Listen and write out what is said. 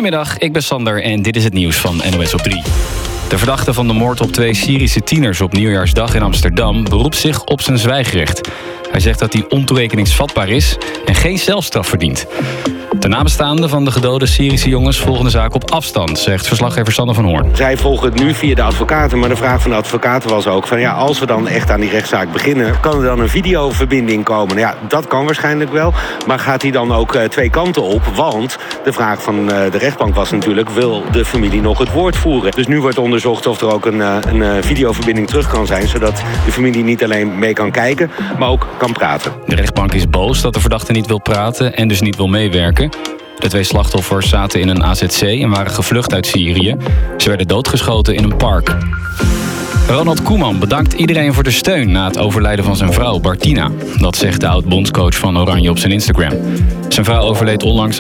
Goedemiddag, ik ben Sander en dit is het nieuws van NOS op 3. De verdachte van de moord op 2 Syrische tieners op Nieuwjaarsdag in Amsterdam beroept zich op zijn zwijgrecht. Hij zegt dat hij ontoerekeningsvatbaar is en geen celstraf verdient. De nabestaanden van de gedode Syrische jongens volgen de zaak op afstand, zegt verslaggever Sander van Hoorn. Zij volgen het nu via de advocaten, maar de vraag van de advocaten was ook van ja, als we dan echt aan die rechtszaak beginnen, kan er dan een videoverbinding komen? Ja, dat kan waarschijnlijk wel, maar gaat die dan ook 2 kanten op? Want de vraag van de rechtbank was natuurlijk, wil de familie nog het woord voeren? Dus nu wordt onderzocht of er ook een videoverbinding terug kan zijn, zodat de familie niet alleen mee kan kijken, maar ook kan praten. De rechtbank is boos dat de verdachte niet wil praten en dus niet wil meewerken. De 2 slachtoffers zaten in een AZC en waren gevlucht uit Syrië. Ze werden doodgeschoten in een park. Ronald Koeman bedankt iedereen voor de steun na het overlijden van zijn vrouw Bartina. Dat zegt de oud-bondscoach van Oranje op zijn Instagram. Zijn vrouw overleed onlangs